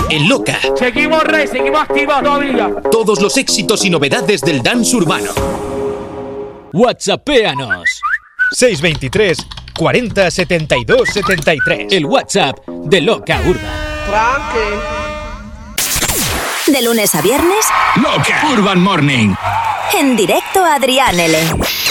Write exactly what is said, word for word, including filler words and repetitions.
en Loca. Seguimos rey, seguimos activos todavía. Todos los éxitos y novedades del dance urbano. WhatsAppéanos. seis veintitrés, cuarenta, setenta y dos, setenta y tres. El WhatsApp de Loca Urban. Tranqui. De lunes a viernes, Loca Urban Morning. en directo a Adrián L.